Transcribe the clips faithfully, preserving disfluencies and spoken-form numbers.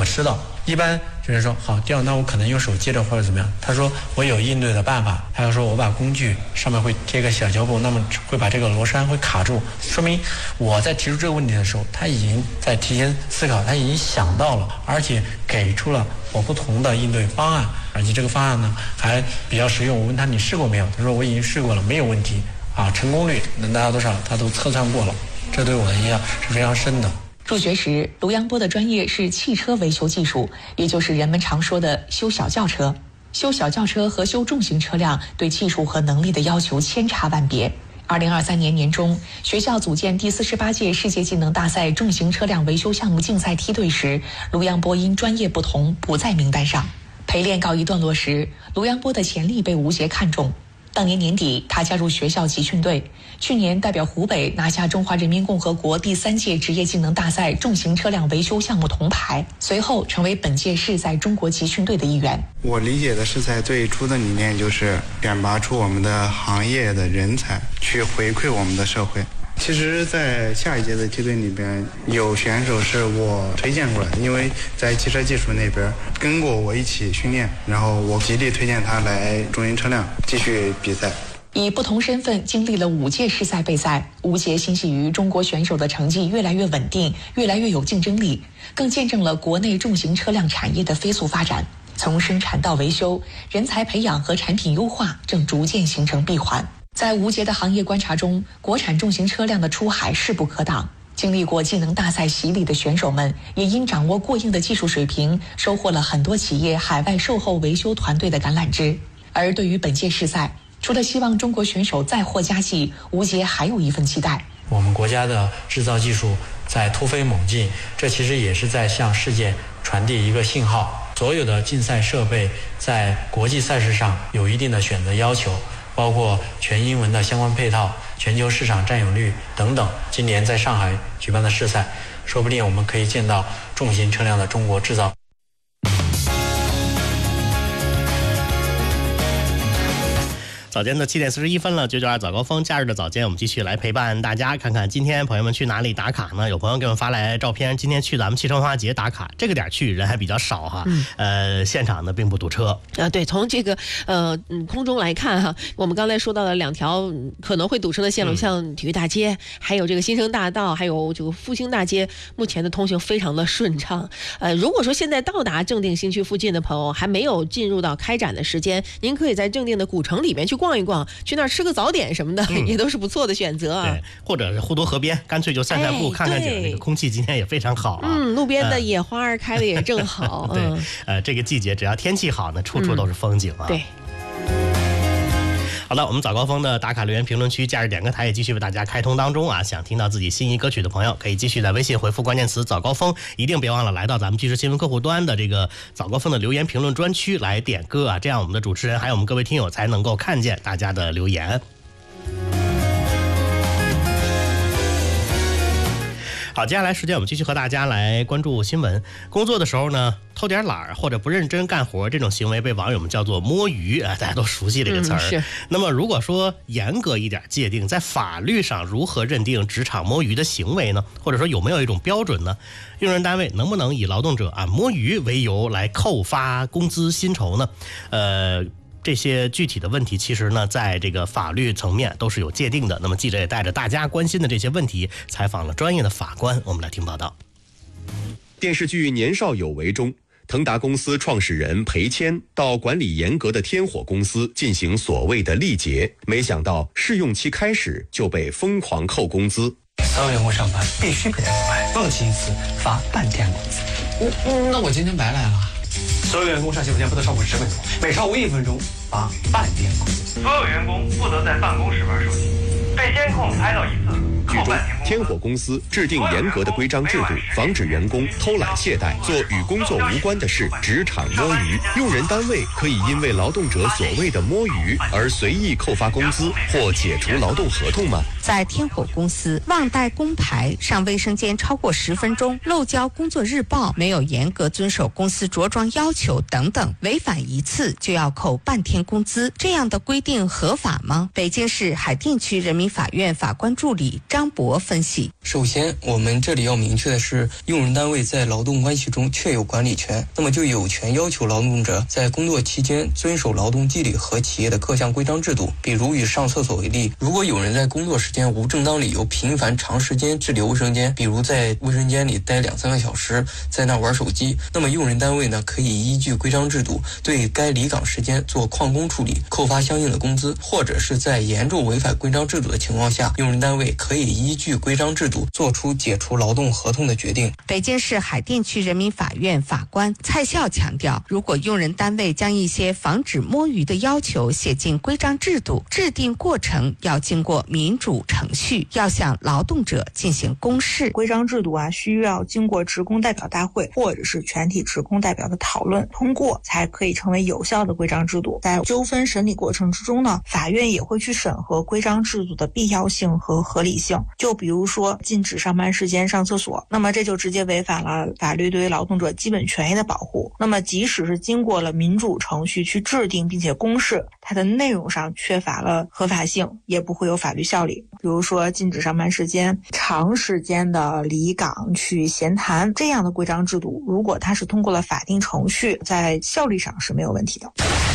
知道。一般就是说好掉，那我可能用手接着或者怎么样。他说我有应对的办法，还有说我把工具上面会贴个小胶布，那么会把这个螺栓会卡住，说明我在提出这个问题的时候，他已经在提前思考，他已经想到了，而且给出了我不同的应对方案，而且这个方案呢还比较实用。我问他你试过没有？他说我已经试过了，没有问题啊，成功率能达到多少他都测算过了，这对我的影响是非常深的。 入学时，卢阳波的专业是汽车维修技术，也就是人们常说的修小轿车。修小轿车和修重型车辆对技术和能力的要求千差万别。二零二三年年中，学校组建第四十八届世界技能大赛重型车辆维修项目竞赛梯队时，卢阳波因专业不同不在名单上。陪练告一段落时，卢阳波的潜力被吴杰看中。当年年底，他加入学校集训队，去年代表湖北拿下中华人民共和国第三届职业技能大赛重型车辆维修项目铜牌，随后成为本届市赛中国集训队的一员。 我理解的市赛最初的理念就是选拔出我们的行业的人才，去回馈我们的社会。其实在下一届的梯队里边，有选手是我推荐过来的，因为在汽车技术那边跟过我一起训练，然后我极力推荐他来重型车辆继续比赛。 以不同身份经历了五届世赛备赛，吴杰欣喜于中国选手的成绩越来越稳定，越来越有竞争力，更见证了国内重型车辆产业的飞速发展。从生产到维修，人才培养和产品优化正逐渐形成闭环。在吴杰的行业观察中，国产重型车辆的出海势不可挡。经历过技能大赛洗礼的选手们，也因掌握过硬的技术水平，收获了很多企业海外售后维修团队的橄榄枝。而对于本届世赛，除了希望中国选手再获佳绩，吴杰还有一份期待。 我们国家的制造技术在突飞猛进，这其实也是在向世界传递一个信号。所有的竞赛设备在国际赛事上有一定的选择要求，包括全英文的相关配套、全球市场占有率等等。今年在上海举办的世赛，说不定我们可以见到重型车辆的中国制造。 早间的七点四十一分了，九九二早高峰假日的早间，我们继续来陪伴大家，看看今天朋友们去哪里打卡呢？有朋友给我们发来照片，今天去咱们汽车文化节打卡，这个点去人还比较少哈，嗯、呃，现场呢并不堵车啊。对，从这个呃空中来看哈，我们刚才说到的两条可能会堵车的线路，嗯、像体育大街，还有这个新生大道，还有这个复兴大街，目前的通行非常的顺畅。呃，如果说现在到达正定新区附近的朋友还没有进入到开展的时间，您可以在正定的古城里面去逛一逛，去那儿吃个早点什么的，嗯、也都是不错的选择啊。 对，或者是护都河边，干脆就散散步，哎、看看景，那个空气今天也非常好啊。 嗯，路边的野花儿开的也正好。 对，嗯、呃，这个季节只要天气好呢，处处都是风景啊。 嗯、对。 好的，我们早高峰的打卡留言评论区假日点歌台也继续为大家开通当中啊！想听到自己心仪歌曲的朋友，可以继续在微信回复关键词早高峰，一定别忘了来到咱们即时新闻客户端的这个早高峰的留言评论专区来点歌啊！这样我们的主持人还有我们各位听友才能够看见大家的留言。好，接下来时间我们继续和大家来关注新闻。工作的时候呢，偷点懒儿或者不认真干活，这种行为被网友们叫做摸鱼啊，大家都熟悉这个词儿。嗯、是。那么如果说严格一点界定，在法律上如何认定职场摸鱼的行为呢？或者说有没有一种标准呢？用人单位能不能以劳动者啊摸鱼为由来扣发工资薪酬呢？呃。这些具体的问题其实呢在这个法律层面都是有界定的。那么记者也带着大家关心的这些问题采访了专业的法官，我们来听报道。 电视剧《年少有为》中，腾达公司创始人裴谦到管理严格的天火公司进行所谓的历劫，没想到试用期开始就被疯狂扣工资。 所有员工上班必须陪他上班，放弃一次罚半天工资。嗯嗯，那我今天白来了。所有员工上洗手间不得超过十分钟，每超过一分钟罚半天工资。 所有员工不得在办公室玩手机，被监控拍到一次剧中，天火公司制定严格的规章制度，防止员工偷懒懈怠，做与工作无关的事，职场摸鱼。用人单位可以因为劳动者所谓的摸鱼而随意扣发工资或解除劳动合同吗？ 在天火公司，忘带工牌、上卫生间超过十分钟、漏交工作日报、没有严格遵守公司着装要求等等，违反一次就要扣半天工资，这样的规定合法吗？北京市海淀区人民法院法官助理张博分分析。 首先，我们这里要明确的是，用人单位在劳动关系中确有管理权，那么就有权要求劳动者在工作期间遵守劳动纪律和企业的各项规章制度。比如以上厕所为例，如果有人在工作时间无正当理由频繁长时间滞留卫生间，比如在卫生间里待两三个小时，在那玩手机，那么用人单位呢可以依据规章制度对该离岗时间做旷工处理，扣发相应的工资，或者是在严重违反规章制度的情况下，用人单位可以依据规章制度做出解除劳动合同的决定。 北京市海淀区人民法院法官蔡笑强调，如果用人单位将一些防止摸鱼的要求写进规章制度，制定过程要经过民主程序，要向劳动者进行公示。 规章制度啊，需要经过职工代表大会或者是全体职工代表的讨论通过，才可以成为有效的规章制度。在纠纷审理过程之中呢，法院也会去审核规章制度的必要性和合理性。就比如说禁止上班时间上厕所，那么这就直接违反了法律对于劳动者基本权益的保护。那么即使是经过了民主程序去制定并且公示，它的内容上缺乏了合法性，也不会有法律效力。比如说禁止上班时间、长时间的离岗去闲谈，这样的规章制度，如果它是通过了法定程序，在效率上是没有问题的。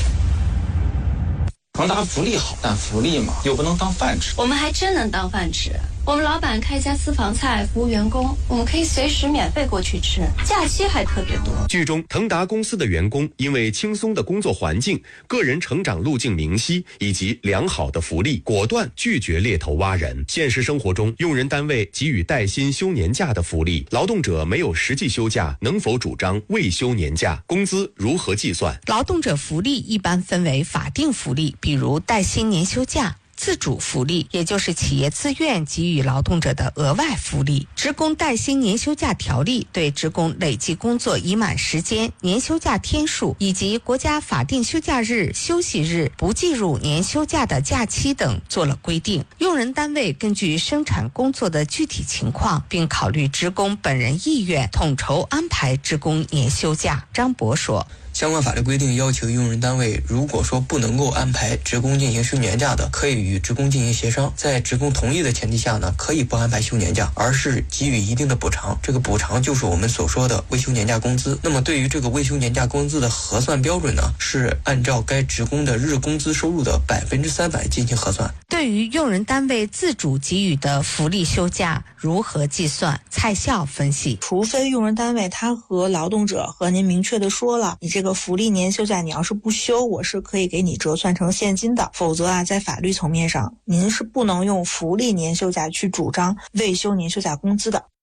恒达福利好，但福利嘛又不能当饭吃。 我们还真能当饭吃。我们老板开家私房菜服务员工，我们可以随时免费过去吃，假期还特别多。 剧中腾达公司的员工因为轻松的工作环境、个人成长路径明晰以及良好的福利，果断拒绝猎头挖人。现实生活中，用人单位给予带薪休年假的福利，劳动者没有实际休假，能否主张未休年假？工资如何计算？ 劳动者福利一般分为法定福利，比如带薪年休假；自主福利，也就是企业自愿给予劳动者的额外福利。职工带薪年休假条例对职工累计工作已满时间、年休假天数以及国家法定休假日、休息日不计入年休假的假期等做了规定。用人单位根据生产工作的具体情况，并考虑职工本人意愿，统筹安排职工年休假。张博说， 相关法律规定要求用人单位，如果说不能够安排职工进行休年假的，可以与职工进行协商，在职工同意的前提下呢，可以不安排休年假，而是给予一定的补偿。这个补偿就是我们所说的未休年假工资。那么对于这个未休年假工资的核算标准呢，是按照该职工的日工资收入的百分之三百进行核算。 对于用人单位自主给予的福利休假如何计算？蔡笑分析， 除非用人单位他和劳动者和您明确的说了，你这个福利年休假你要是不休，我是可以给你折算成现金的。否则啊，在法律层面上，您是不能用福利年休假去主张未休年休假工资的。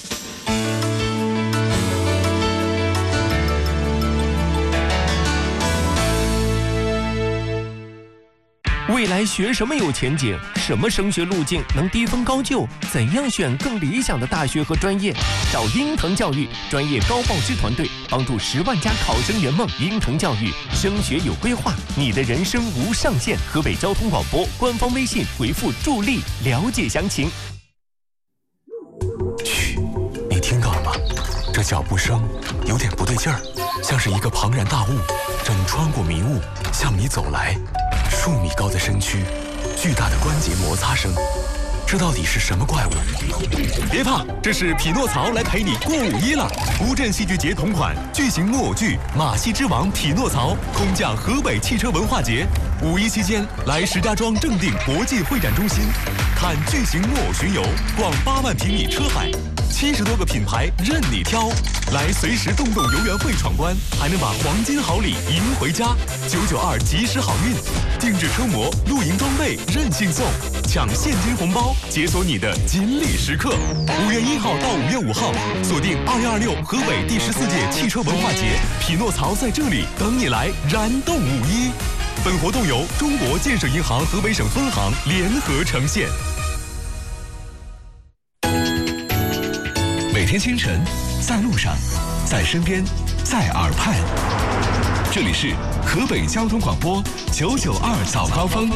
未来学什么有前景？什么升学路径能低分高就？怎样选更理想的大学和专业？找鹰腾教育专业高报师团队，帮助十万家考生圆梦。鹰腾教育升学有规划，你的人生无上限。河北交通广播官方微信回复助力了解详情。 嘘，你听到了吗？这脚步声有点不对劲儿，像是一个庞然大物正穿过迷雾向你走来。数米高的身躯，巨大的关节摩擦声，这到底是什么怪物？别怕，这是匹诺曹来陪你过五一了。乌镇戏剧节同款巨型木偶剧《马戏之王匹诺曹》空降河北汽车文化节，五一期间来石家庄正定国际会展中心看巨型木偶巡游，逛八万平米车海。七十多个品牌任你挑，来随时动动游园会闯关，还能把黄金好礼赢回家。九九二及时好运，定制车模、露营装备任性送，抢现金红包，解锁你的锦鲤时刻。五月一号到五月五号，锁定二零二六河北第十四届汽车文化节，匹诺曹在这里等你来燃动五一。本活动由中国建设银行河北省分行联合呈现。每天清晨，在路上，在身边，在耳畔，这里是河北交通广播九九二早高峰。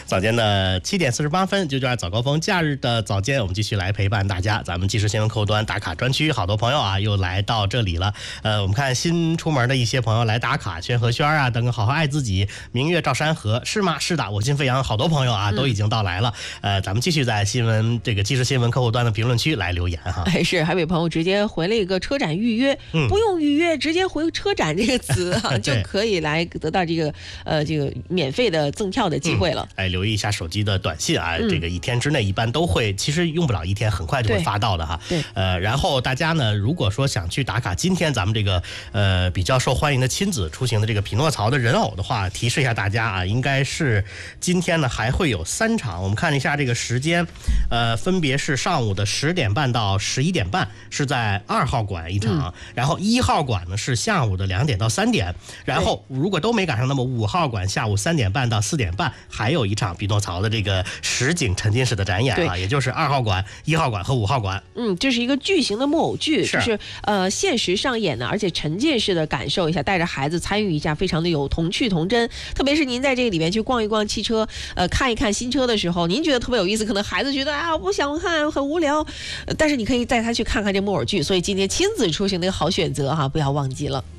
早间的七点四十八分，就叫早高峰假日的早间，我们继续来陪伴大家。咱们即时新闻客户端打卡专区，好多朋友啊又来到这里了。呃，我们看新出门的一些朋友来打卡，轩和轩啊等好好爱自己，明月照山河，是吗？是的，我心飞扬，好多朋友啊都已经到来了。嗯、呃，咱们继续在新闻这个即时新闻客户端的评论区来留言哈。 哎，是，还有朋友直接回了一个车展预约，嗯、不用预约，直接回车展这个词啊，就可以来得到这个呃这个免费的赠票的机会了。 嗯、哎，留意一下手机的短信啊，嗯、这个一天之内一般都会，其实用不了一天，很快就会发到的哈。 对， 呃，然后大家呢，如果说想去打卡今天咱们这个呃比较受欢迎的亲子出行的这个匹诺曹的人偶的话，提示一下大家啊，应该是今天呢还会有三场，我们看一下这个时间，呃，分别是上午的十点半到十一点半是在二号馆一场，嗯、然后一号馆呢是下午的两点到三点，然后如果都没赶上，那么五号馆下午三点半到四点半还有一场匹诺曹的这个实景沉浸式的展演啊，也就是二号馆、一号馆和五号馆。 嗯，这是一个巨型的木偶剧，是就是呃现实上演的，而且沉浸式的感受一下，带着孩子参与一下，非常的有童趣童真。特别是您在这个里面去逛一逛汽车，呃看一看新车的时候，您觉得特别有意思，可能孩子觉得啊我不想看，很无聊，呃、但是你可以带他去看看这木偶剧。所以今天亲子出行的一个好选择哈，不要忘记了。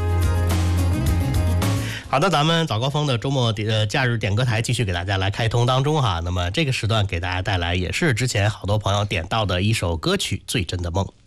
好的，咱们早高峰的周末呃假日点歌台继续给大家来开通当中哈。那么这个时段给大家带来也是之前好多朋友点到的一首歌曲《最真的梦》。